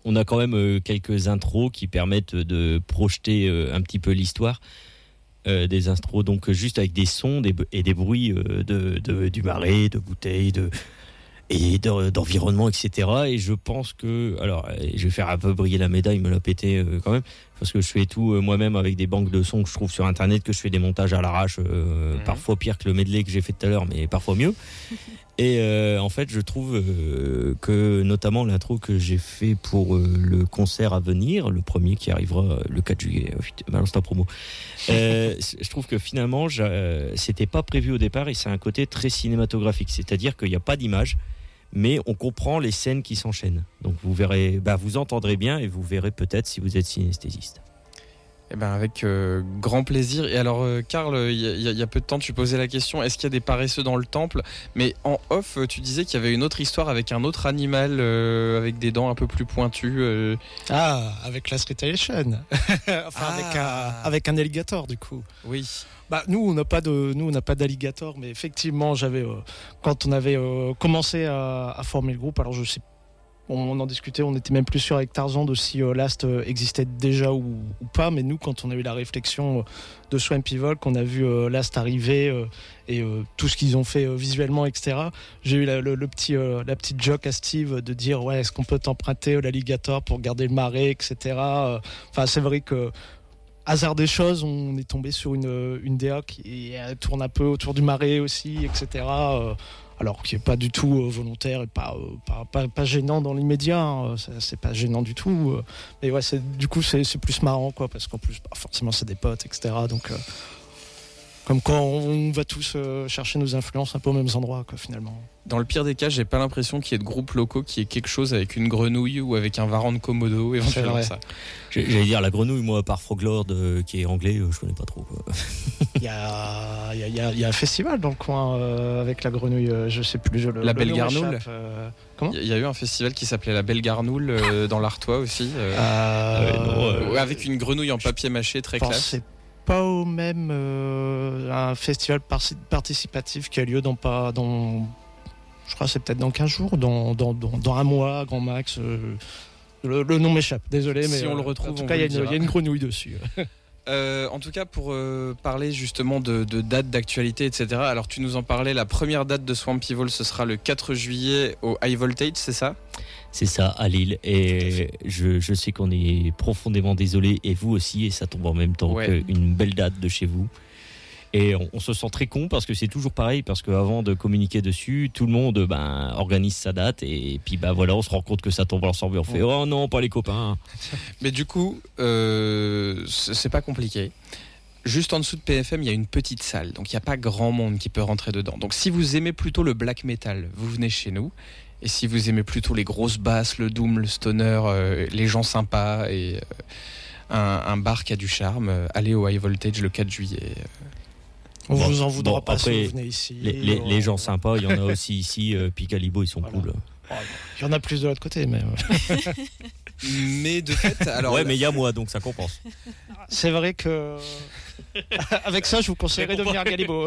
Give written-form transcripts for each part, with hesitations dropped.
on a quand même quelques intros qui permettent de projeter un petit peu l'histoire. Des intros, donc juste avec des sons et des bruits du marais, de bouteilles, d'environnement, etc. Et je pense que, alors, je vais faire un peu briller la médaille, me la péter quand même, parce que je fais tout moi-même avec des banques de sons que je trouve sur internet, que je fais des montages à l'arrache, parfois pire que le medley que j'ai fait tout à l'heure, mais parfois mieux. Et en fait, je trouve que notamment l'intro que j'ai fait pour le concert à venir, le premier qui arrivera le 4 juillet, balance ta promo. Je trouve que finalement, c'était pas prévu au départ et c'est un côté très cinématographique, c'est-à-dire qu'il n'y a pas d'image, mais on comprend les scènes qui s'enchaînent. Donc vous verrez, vous entendrez bien et vous verrez peut-être si vous êtes synesthésiste. Eh ben avec grand plaisir. Et alors, Karl, il y a peu de temps, tu posais la question, est-ce qu'il y a des paresseux dans le temple ? Mais en off, tu disais qu'il y avait une autre histoire avec un autre animal avec des dents un peu plus pointues. Avec la Streetation. Avec un alligator, du coup. Oui. Nous, on n'a pas d'alligator, mais effectivement, quand on avait commencé à former le groupe, alors je sais pas, on en discutait, on était même plus sûr avec Tarzan de si Last existait déjà ou pas, mais nous, quand on a eu la réflexion de Swampy Volk, qu'on a vu Last arriver et tout ce qu'ils ont fait visuellement, etc., j'ai eu la petite joke à Steve de dire est-ce qu'on peut t'emprunter l'alligator pour garder le marais, etc. C'est vrai que hasard des choses, on est tombé sur une DA qui tourne un peu autour du marais aussi, etc. Alors qui n'est pas du tout volontaire et pas gênant dans l'immédiat, hein. C'est pas gênant du tout. Mais ouais, c'est plus marrant, quoi, parce qu'en plus, forcément, c'est des potes, etc. Donc, comme quand on va tous chercher nos influences un peu aux mêmes endroits, quoi, finalement. Dans le pire des cas, j'ai pas l'impression qu'il y ait de groupes locaux qui ait quelque chose avec une grenouille ou avec un varan de Komodo, éventuellement ça. J'allais dire la grenouille, moi, à part Froglord, qui est anglais, je connais pas trop, quoi. Il y a un festival dans le coin avec la grenouille, je sais plus. La Belle Garnoule. Comment ? Il y a eu un festival qui s'appelait la Belle Garnoule dans l'Artois aussi, avec une grenouille en papier mâché très classe. C'est pas au même un festival participatif qui a lieu je crois que c'est peut-être dans 15 jours, dans un mois, grand max. Le nom m'échappe, désolé, mais si on le retrouve, en tout cas, il y a une grenouille dessus. En tout cas, pour parler justement de dates d'actualité, etc. Alors, tu nous en parlais, la première date de Swampy Volk, ce sera le 4 juillet au High Voltage, c'est ça ? C'est ça, à Lille. Et je sais qu'on est profondément désolé, et vous aussi, et ça tombe en même temps qu'une belle date de chez vous. Et on se sent très con parce que c'est toujours pareil, parce qu'avant de communiquer dessus, tout le monde organise sa date et puis on se rend compte que ça tombe ensemble et on fait oh non, pas les copains. Mais du coup, c'est pas compliqué. Juste en dessous de PFM, il y a une petite salle, donc il n'y a pas grand monde qui peut rentrer dedans. Donc si vous aimez plutôt le black metal, vous venez chez nous. Et si vous aimez plutôt les grosses basses, le doom, le stoner, les gens sympas et un bar qui a du charme, allez au High Voltage le 4 juillet. On vous en voudra pas après, si vous venez ici. Les gens sympas, il y en a aussi ici, puis Calibo, ils sont cool. Il y en a plus de l'autre côté, mais... mais de fait, alors... Ouais, mais il y a moi, donc ça compense. C'est vrai que... Avec ça, je vous conseillerais de venir à Calibo.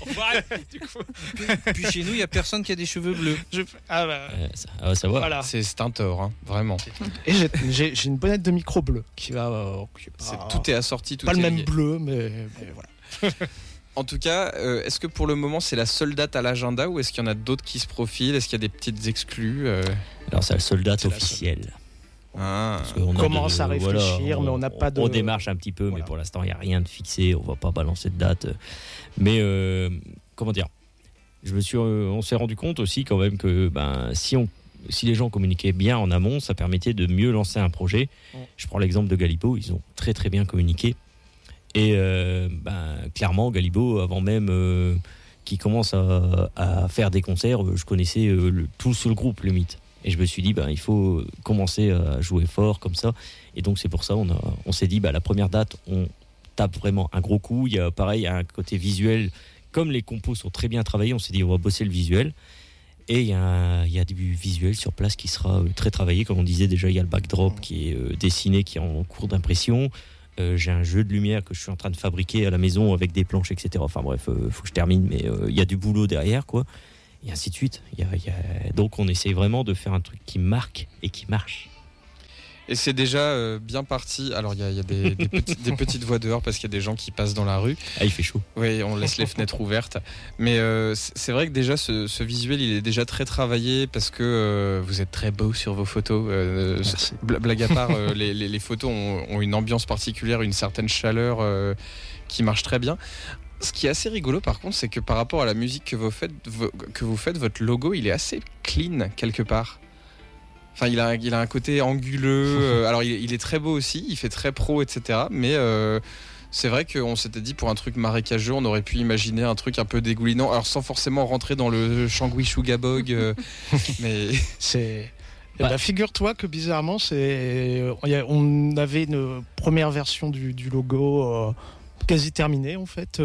Puis chez nous, il n'y a personne qui a des cheveux bleus. Ça va. Voilà. C'est un tort, hein, vraiment. Et j'ai une bonnette de micro bleu qui va... tout est assorti, tout pas est le même lié. bleu, mais voilà. En tout cas, est-ce que pour le moment c'est la seule date à l'agenda ou est-ce qu'il y en a d'autres qui se profilent ? Est-ce qu'il y a des petites exclus Alors c'est la seule date officielle. On commence à réfléchir, mais on n'a pas de... On démarche un petit peu, mais pour l'instant il n'y a rien de fixé, on ne va pas balancer de date. Mais comment dire, on s'est rendu compte aussi quand même que si les gens communiquaient bien en amont, ça permettait de mieux lancer un projet. Je prends l'exemple de Galibo, ils ont très très bien communiqué. Et clairement, Galibo, avant même qu'il commence à faire des concerts, je connaissais tout le groupe, limite. Et je me suis dit, il faut commencer à jouer fort comme ça. Et donc, c'est pour ça on s'est dit, la première date, on tape vraiment un gros coup. Il y a pareil, un côté visuel. Comme les compos sont très bien travaillés, on s'est dit, on va bosser le visuel. Et il y a du visuel sur place qui sera très travaillé. Comme on disait déjà, il y a le backdrop qui est dessiné, qui est en cours d'impression. J'ai un jeu de lumière que je suis en train de fabriquer à la maison avec des planches, etc. Enfin bref, faut que je termine, mais il y a du boulot derrière, quoi. Et ainsi de suite. Donc on essaye vraiment de faire un truc qui marque et qui marche. Et c'est déjà bien parti. Alors il y a des petites voix dehors parce qu'il y a des gens qui passent dans la rue. Ah, il fait chaud. Oui, on laisse les fenêtres ouvertes. Mais c'est vrai que déjà ce visuel, il est déjà très travaillé parce que vous êtes très beau sur vos photos. Blague à part, les photos ont une ambiance particulière, une certaine chaleur qui marche très bien. Ce qui est assez rigolo par contre, c'est que par rapport à la musique que vous faites, votre logo, il est assez clean quelque part. Enfin, il a un côté anguleux. Alors, il est très beau aussi, il fait très pro, etc. Mais c'est vrai qu'on s'était dit, pour un truc marécageux, on aurait pu imaginer un truc un peu dégoulinant. Alors, sans forcément rentrer dans le Shangui Shugabog. Mais c'est... figure-toi que bizarrement, on avait une première version du logo quasi terminée, en fait.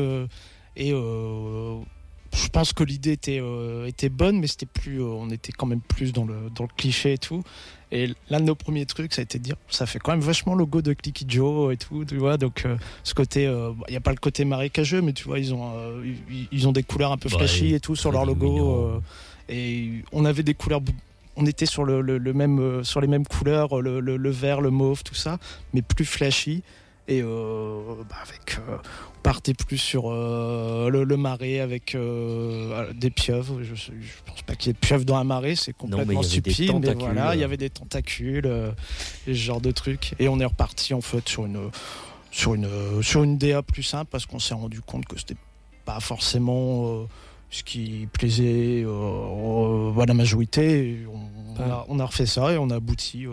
Je pense que l'idée était bonne, mais c'était plus, on était quand même plus dans le cliché et tout. Et l'un de nos premiers trucs, ça a été de dire, ça fait quand même vachement logo de Clicky Joe et tout, tu vois. Donc ce côté, il n'y a pas le côté marécageux, mais tu vois, ils ont des couleurs un peu flashy et tout sur leur logo. Et on avait des couleurs, on était sur sur les mêmes couleurs, le vert, le mauve, tout ça, mais plus flashy. Et on partait plus sur le marais avec des pieuvres. Je pense pas qu'il y ait de pieuvres dans un marais, c'est complètement stupide. Mais voilà, il y avait des tentacules, et ce genre de trucs. Et on est reparti en fait sur une DA plus simple parce qu'on s'est rendu compte que c'était pas forcément ce qui plaisait à la majorité. On a refait ça et on a abouti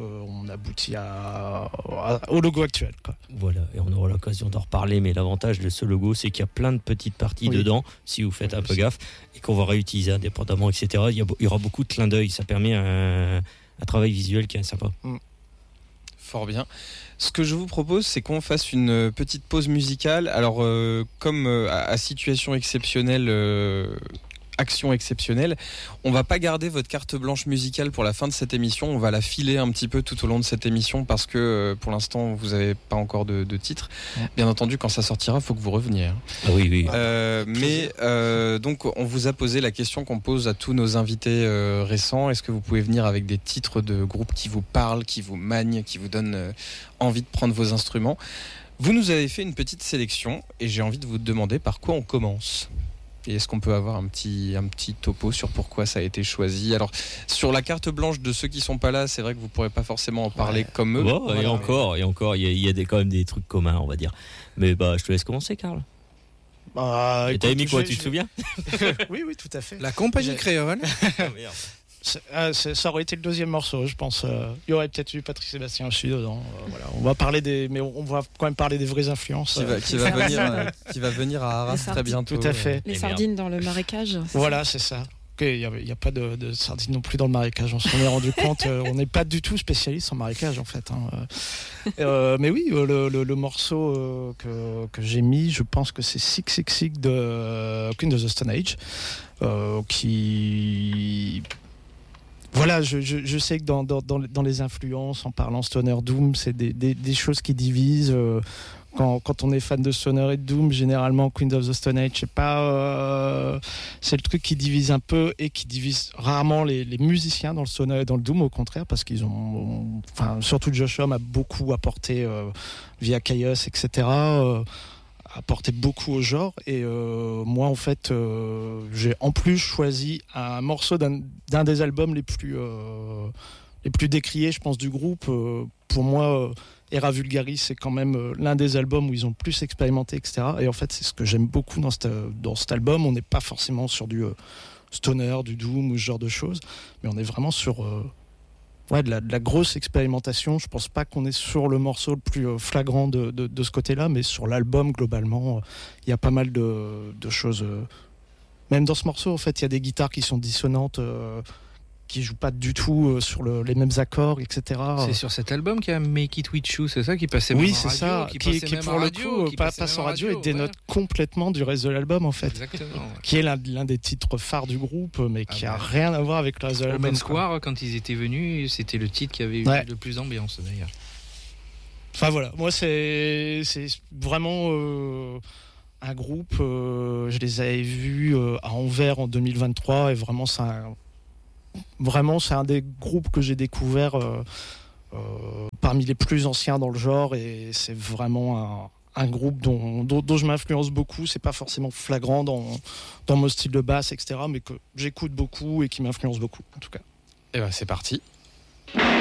au logo actuel, quoi. Voilà, et on aura l'occasion d'en reparler, mais l'avantage de ce logo, c'est qu'il y a plein de petites parties dedans, si vous faites un peu gaffe, et qu'on va réutiliser indépendamment, etc. Il y aura beaucoup de clins d'œil, ça permet un travail visuel qui est sympa. Fort bien. Ce que je vous propose, c'est qu'on fasse une petite pause musicale. Alors, comme à situation exceptionnelle, action exceptionnelle, on va pas garder votre carte blanche musicale pour la fin de cette émission. On va la filer un petit peu tout au long de cette émission parce que pour l'instant, vous n'avez pas encore de titre. Bien entendu, quand ça sortira, il faut que vous reveniez. Ah oui. Donc, on vous a posé la question qu'on pose à tous nos invités récents. Est-ce que vous pouvez venir avec des titres de groupes qui vous parlent, qui vous magnent, qui vous donnent envie de prendre vos instruments? Vous nous avez fait une petite sélection et j'ai envie de vous demander par quoi on commence. Et est-ce qu'on peut avoir un petit topo sur pourquoi ça a été choisi? Alors, sur la carte blanche de ceux qui sont pas là, c'est vrai que vous pourrez pas forcément en parler comme eux. Bon, et encore, il y a quand même des trucs communs, on va dire. Mais je te laisse commencer, Karl. Et t'avais mis quoi, tu te souviens? Oui, tout à fait. La compagnie créole. Ça aurait été le deuxième morceau, je pense. Il y aurait peut-être eu Patrick Sébastien aussi dedans. Voilà. On va parler mais on va quand même parler des vraies influences. Qui va venir à Arras très bientôt. Tout à fait. Les sardines dans le marécage. Voilà, c'est ça. Il n'y a pas de sardines non plus dans le marécage. On s'en est rendu compte. On n'est pas du tout spécialiste en marécage, en fait. Mais oui, le morceau que j'ai mis, je pense que c'est 666 de Queen of the Stone Age, qui... Voilà, je sais que dans les influences, en parlant Stoner Doom, c'est des choses qui divisent. Quand on est fan de Stoner et de Doom, généralement Queen of the Stone Age, c'est le truc qui divise un peu et qui divise rarement les musiciens dans le Stoner et dans le Doom, au contraire, parce qu'ils ont, surtout Josh Homme a beaucoup apporté via Chaos, etc. Apporté beaucoup au genre, et moi en fait j'ai en plus choisi un morceau d'un des albums les plus décriés, je pense, du groupe. Pour moi, Era Vulgaris, c'est quand même l'un des albums où ils ont plus expérimenté, etc. Et en fait, c'est ce que j'aime beaucoup dans cet album. On n'est pas forcément sur du stoner, du doom ou ce genre de choses, mais on est vraiment sur de la grosse expérimentation. Je pense pas qu'on est sur le morceau le plus flagrant de ce côté-là, mais sur l'album, globalement, il y a pas mal de choses. Même dans ce morceau, en fait, il y a des guitares qui sont dissonantes, qui jouent pas du tout sur les mêmes accords, etc. C'est sur cet album qu'il y a Make It With You, c'est ça qui passait même en radio? Oui, c'est ça, qui pour le coup passe en radio et dénote complètement du reste de l'album, en fait. Exactement. Ouais. Qui est l'un des titres phares du groupe, mais qui a rien à voir avec le reste de l'album. Open Square, quand ils étaient venus, c'était le titre qui avait eu le plus d'ambiance, d'ailleurs. Enfin voilà, moi c'est vraiment un groupe, je les avais vus à Anvers en 2023, et vraiment c'est un des groupes que j'ai découvert parmi les plus anciens dans le genre, et c'est vraiment un groupe dont je m'influence beaucoup. C'est pas forcément flagrant dans mon style de basse, etc., mais que j'écoute beaucoup et qui m'influence beaucoup, en tout cas. Et ben c'est parti.